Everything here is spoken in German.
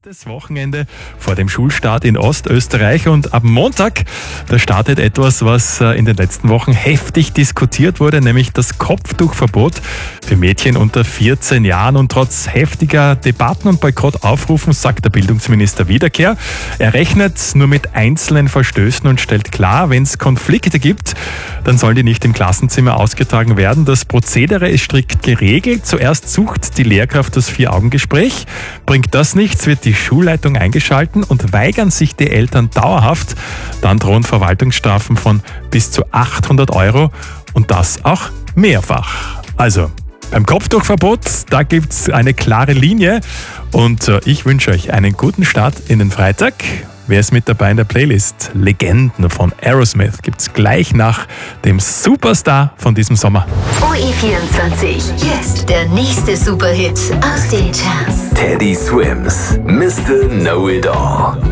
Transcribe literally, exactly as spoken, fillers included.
Das Wochenende vor dem Schulstart in Ostösterreich und ab Montag, da startet etwas, was in den letzten Wochen heftig diskutiert wurde, nämlich das Kopftuchverbot für Mädchen unter vierzehn Jahren. Und trotz heftiger Debatten und Boykottaufrufen sagt der Bildungsminister Wiederkehr, er rechnet nur mit einzelnen Verstößen und stellt klar, wenn es Konflikte gibt, dann sollen die nicht im Klassenzimmer ausgetragen werden. Das Prozedere ist strikt geregelt. Zuerst sucht die Lehrkraft das Vier-Augen-Gespräch. Bringt das nichts, wird die Schulleitung eingeschalten und weigern sich die Eltern dauerhaft, dann drohen Verwaltungsstrafen von bis zu achthundert Euro und das auch mehrfach. Also beim Kopftuchverbot, da gibt's eine klare Linie und ich wünsche euch einen guten Start in den Freitag. Wer ist mit dabei in der Playlist? Legenden von Aerosmith gibt's gleich nach dem Superstar von diesem Sommer. O E vierundzwanzig, jetzt der nächste Superhit aus den Charts. Teddy Swims, Mister Know It All.